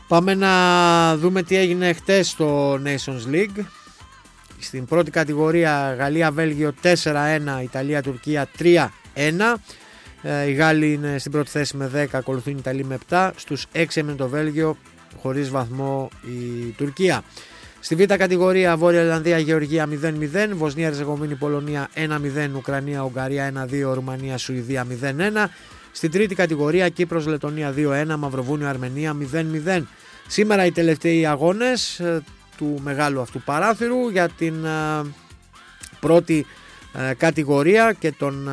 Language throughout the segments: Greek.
Πάμε να δούμε τι έγινε χτες στο Nations League. Στην πρώτη κατηγορία Γαλλία-Βέλγιο 4-1, Ιταλία-Τουρκία 3-1. Οι Γάλλοι είναι στην πρώτη θέση με 10, ακολουθούν οι Ιταλοί με 7. Στους 6 έμεινε το Βέλγιο, χωρίς βαθμό η Τουρκία. Στη β' κατηγορία Βόρεια Ιρλανδία, Γεωργία 0-0, Βοσνία, Ερζεγοβίνη, Πολωνία 1-0, Ουκρανία, Ουγγαρία 1-2, Ρουμανία, Σουηδία 0-1. Στην τρίτη κατηγορία Κύπρος, Λετωνία 2-1, Μαυροβούνιο, Αρμενία 0-0. Σήμερα οι τελευταίοι αγώνες του μεγάλου αυτού παράθυρου για την πρώτη κατηγορία και τον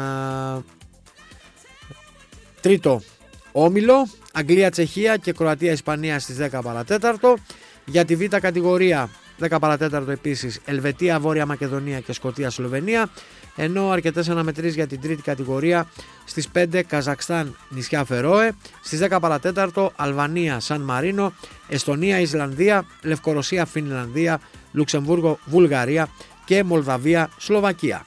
τρίτο όμιλο. Αγγλία, Τσεχία και Κροατία, Ισπανία στις 10 παρατέταρτο. Για τη β' κατηγορία 10 παρατέταρτο επίσης Ελβετία, Βόρεια Μακεδονία και Σκωτία, Σλοβενία. Ενώ αρκετές αναμετρήσεις για την τρίτη κατηγορία στις 5 Καζακστάν, νησιά Φερόε. Στις 10 παρατέταρτο Αλβανία, Σαν Μαρίνο, Εστονία, Ισλανδία, Λευκορωσία, Φινλανδία, Λουξεμβούργο, Βουλγαρία και Μολδαβία, Σλοβακία.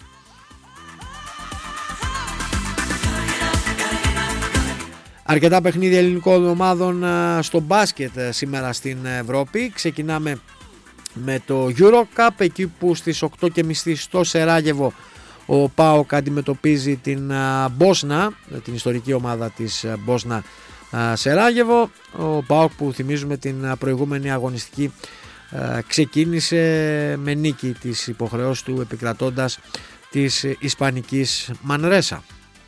Αρκετά παιχνίδια ελληνικών ομάδων στο μπάσκετ σήμερα στην Ευρώπη. Ξεκινάμε με το EuroCup, εκεί που στις 8.30 στο Σεράγεβο ο ΠΑΟΚ αντιμετωπίζει την Μπόσνα, την ιστορική ομάδα της Μπόσνα Σεράγεβο. Ο ΠΑΟΚ, που θυμίζουμε την προηγούμενη αγωνιστική ξεκίνησε με νίκη της υποχρεώσης του, επικρατώντας της ισπανικής Μανρέσα.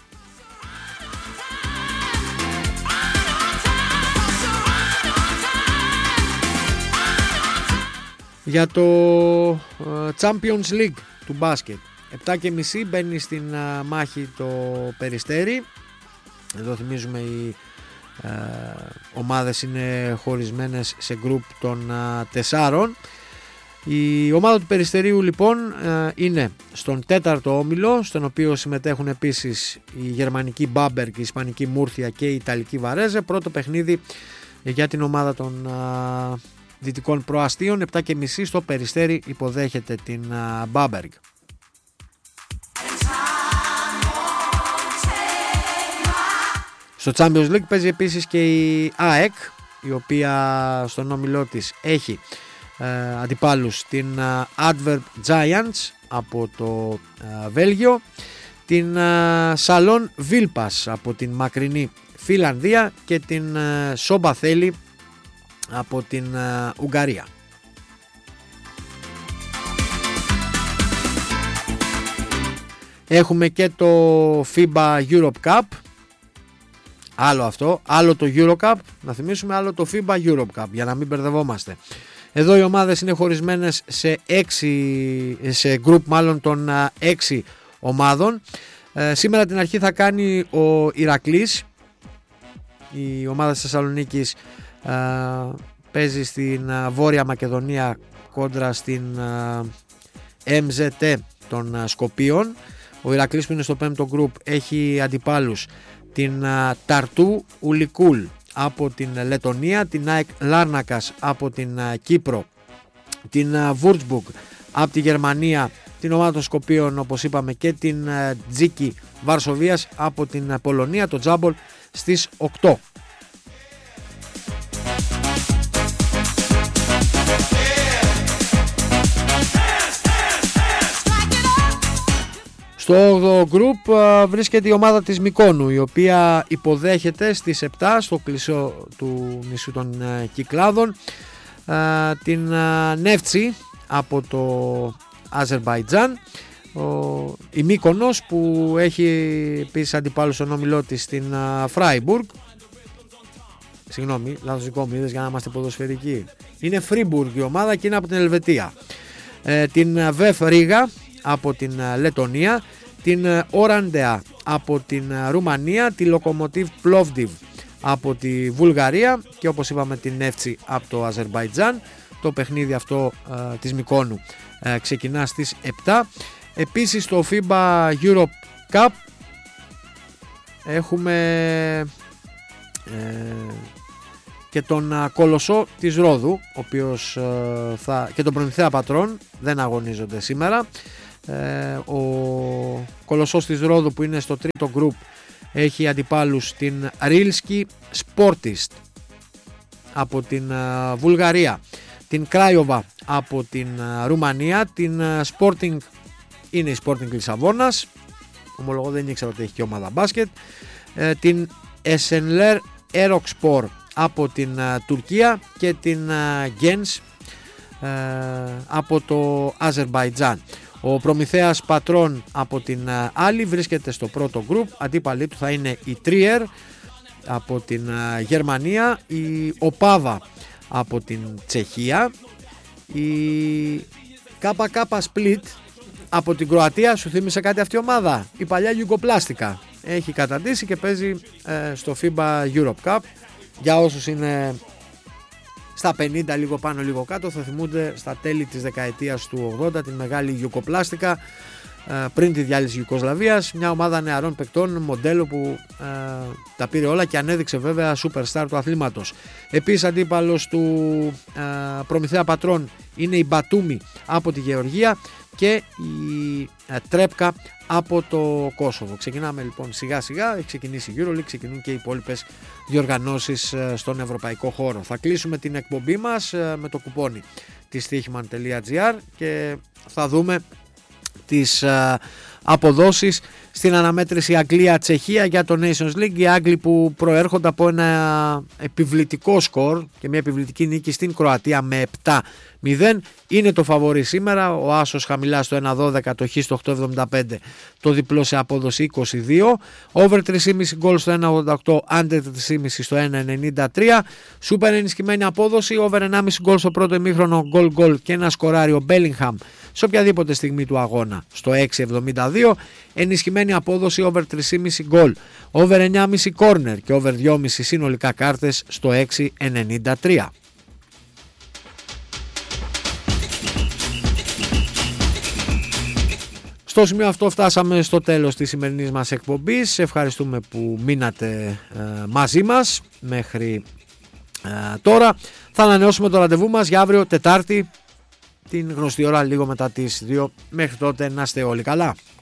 Για το Champions League του μπάσκετ 7.30 μπαίνει στην μάχη το Περιστέρι. Εδώ θυμίζουμε οι ομάδες είναι χωρισμένες σε γκρουπ των 4. Η ομάδα του Περιστερίου λοιπόν είναι στον 4ο όμιλο, στον οποίο συμμετέχουν επίσης η γερμανική Μπάμπεργκ, η ισπανική Μούρθια και η ιταλική Βαρέζε. Πρώτο παιχνίδι για την ομάδα των δυτικών προαστίων 7.30 στο Περιστέρι, υποδέχεται την Μπάμπεργκ. Στο Champions League παίζει επίσης και η ΑΕΚ, η οποία στον όμιλό της έχει αντιπάλους την Antwerp Giants από το Βέλγιο, την Salon Vilpas από την μακρινή Φιλανδία και την Σομπαθέλη από την Ουγγαρία. Έχουμε και το FIBA Europe Cup. Άλλο αυτό, άλλο το Eurocup, να θυμίσουμε, άλλο το FIBA Europe Cup, για να μην μπερδευόμαστε. Εδώ οι ομάδες είναι χωρισμένες σε group μάλλον των 6 ομάδων. Σήμερα την αρχή θα κάνει ο Ηρακλής. Η ομάδα της Θεσσαλονίκης παίζει στην Βόρεια Μακεδονία κόντρα στην MZT των Σκοπίων. Ο Ηρακλής, που είναι στο 5ο group, έχει αντιπάλους την Ταρτού Ουλικούλ από την Λετωνία, την ΑΕΚ Λάρνακας από την Κύπρο, την Βουρτσμπουργκ από τη Γερμανία, την ομάδα των Σκοπίων όπως είπαμε και την Τζίκι Βαρσοβίας από την Πολωνία, το Τζάμπολ στις 8. Στο 8ο group βρίσκεται η ομάδα της Μυκόνου, η οποία υποδέχεται στις 7 στο κλεισό του νησιού των Κυκλάδων την Νεύτσι από το Αζερμπαϊτζάν. Η Μύκονος, που έχει επίσης αντιπάλους στον όμιλό της στην Φράιμπουργκ. Συγγνώμη, λάθος δικό μου, είδες, για να είμαστε ποδοσφαιρικοί. Είναι Φρίμπουργκ η ομάδα και είναι από την Ελβετία. Την Βεφ Ρίγα από την Λετωνία, την Οραντεά από την Ρουμανία, τη Λοκομοτίβ Πλόβντιβ από τη Βουλγαρία και όπως είπαμε την Νεύτσι από το Αζερμπαϊτζάν. Το παιχνίδι αυτό της Μυκόνου ξεκινά στις 7. Επίσης στο FIBA Europe Cup έχουμε και τον Κολοσσό της Ρόδου, ο οποίος και τον Προμηθέα Πατρών δεν αγωνίζονται σήμερα. Ο Κολοσσός της Ρόδου, που είναι στο 3ο group, έχει αντιπάλους την Ρίλσκι Sportist από την Βουλγαρία, την Κράγιοβα από την Ρουμανία, την Sporting είναι η Sporting Λισαβόνας, ομολογώ δεν ήξερα ότι έχει και ομάδα μπάσκετ, την Esenler Erokspor από την Τουρκία και την Gens από το Αζερμπαϊτζάν. Ο Προμηθέας Πατρών από την άλλη βρίσκεται στο πρώτο γκρουπ, αντίπαλοι του θα είναι η Trier από την Γερμανία, η Οπάβα από την Τσεχία, η KK Split από την Κροατία. Σου θύμισε κάτι αυτή η ομάδα? Η παλιά Γιουγκοπλάστικα έχει καταντήσει και παίζει στο FIBA Europe Cup. Για όσους είναι στα 50 λίγο πάνω λίγο κάτω θα θυμούνται στα τέλη της δεκαετίας του 80 την μεγάλη Γιουγκοπλάστικα πριν τη διάλυση Ιουγκοσλαβίας, μια ομάδα νεαρών παικτών, μοντέλο που τα πήρε όλα και ανέδειξε βέβαια superstar του αθλήματος. Επίσης αντίπαλος του Προμηθέα Πατρών είναι η Μπατούμι από τη Γεωργία και η Τρέπκα από το Κόσοβο. Ξεκινάμε λοιπόν σιγά σιγά, έχει ξεκινήσει η EuroLeague, ξεκινούν και οι υπόλοιπες διοργανώσεις στον ευρωπαϊκό χώρο. Θα κλείσουμε την εκπομπή μας με το κουπόνι της Stichman.gr και θα δούμε τις αποδόσεις στην αναμέτρηση Αγγλία-Τσεχία για το Nations League. Οι Άγγλοι που προέρχονται από ένα επιβλητικό σκορ και μια επιβλητική νίκη στην Κροατία με 7-0 είναι το φαβορί σήμερα. Ο άσος χαμηλά στο 1-12, το χ στο 8-75, το διπλό σε απόδοση 22, over 3,5 γκολ στο 1-88, under 3,5 στο 1-93, σούπερ ενισχυμένη απόδοση, over 1,5 γκολ στο πρώτο ημίχρονο, γκολ και ένα σκοράριο Bellingham σε οποιαδήποτε στιγμή του αγώνα στο 6,72, ενισχυμένη απόδοση over 3,5 γκολ, over 9,5 corner και over 2,5 συνολικά κάρτες στο 6,93. Στο σημείο αυτό φτάσαμε στο τέλος της σημερινής μας εκπομπής. Ευχαριστούμε που μείνατε μαζί μας μέχρι τώρα. Θα ανανεώσουμε το ραντεβού μας για αύριο Τετάρτη την γνωστή ώρα λίγο μετά τις 2. Μέχρι τότε να είστε όλοι καλά.